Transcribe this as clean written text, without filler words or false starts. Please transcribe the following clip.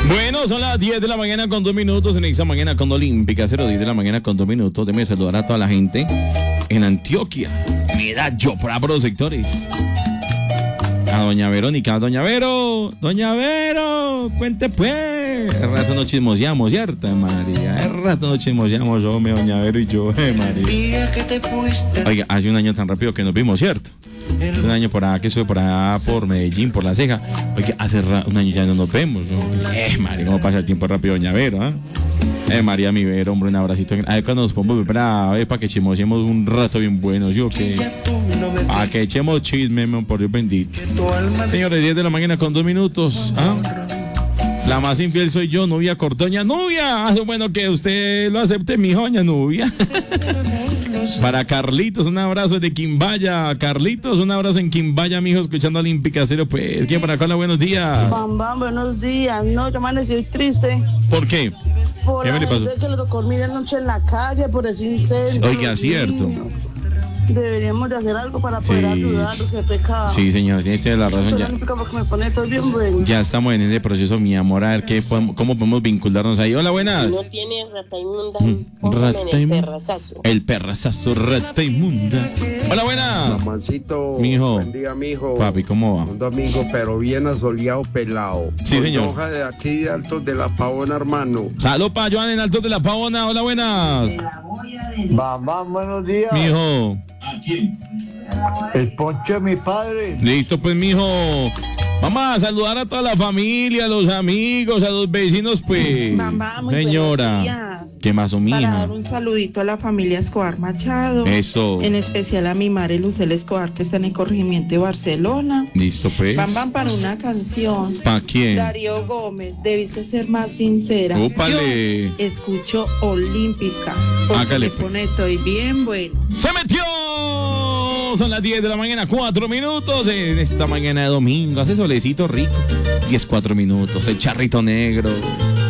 Bueno, son las 10 de la mañana con 2 minutos en esta mañana con Olímpica, 10 de la mañana con 2 minutos. Déjeme saludar a toda la gente en Antioquia, Medallo, por ambos sectores. A doña Verónica, doña Vero, cuente pues. El rato no chismoseamos, ¿cierto, María? El rato no chismoseamos, hombre, doña Vero y yo, María. Oiga, hace un año tan rápido que nos vimos, ¿cierto? Hace un año por allá, que estuve por allá por Medellín, por La Ceja. Oiga, hace un año ya no nos vemos, ¿no? María, ¿cómo pasa el tiempo rápido, doña Vero, María, mi Vero, hombre, un abracito. A ver cuando nos podemos ver para que chismosemos un rato bien bueno, ¿sí o qué? Para que echemos chisme, por Dios bendito. Señores, 10 de la mañana con 2 minutos. La más infiel soy yo, Nubia Cordoña. ¡Nubia! Bueno, que usted lo acepte, mi joña, Nubia. Para Carlitos, un abrazo de Quimbaya. Carlitos, un abrazo en Quimbaya, mijo, escuchando Olímpica Cero. Pues, ¿quién para acá? Buenos días. Bam, buenos días. No, yo amanecí triste. ¿Por qué? Por ¿Qué la me le pasó? gente que le tocó dormir anoche en la calle, por ese incendio. Oiga, cierto. Deberíamos de hacer algo para poder ayudarlos, qué pecado. Sí, señor, tiene la razón. Ya, porque me pone todo bien bueno. ya estamos en ese proceso, mi amor, a ver cómo podemos vincularnos ahí. Hola, buenas. No tiene rata inmunda. Rata el inmunda. perrazazo. El perrazazo, rata inmunda. Hola, buenas. Mancito, Mijo. buen día, mijo. Papi, ¿cómo va? Un domingo, pero bien asoleado, pelado. Sí, señor. Hoja de aquí de Altos de la Pavona, hermano. Salud para Joan en Altos de la Pavona. Hola, buenas. Mamá, buenos días. Mijo. El ponche de mi padre. Listo, pues, mijo. Vamos a saludar a toda la familia, a los amigos, a los vecinos, pues. Mamá, muy señora. buenos días. ¿Qué más, o Para mija? dar un saludito a la familia Escobar Machado. Eso. En especial a mi madre Lucela Escobar, que está en el corregimiento de Barcelona. Listo, pues. Van para una canción. ¿Para quién? Darío Gómez, debiste ser más sincera. Ópale. Yo escucho Olímpica. Porque Hágale, me pues. pone estoy bien bueno. ¡Se metió! Son las 10 de la mañana, 4 minutos. En esta mañana de domingo, hace solecito rico. 10, 4 minutos. El charrito negro.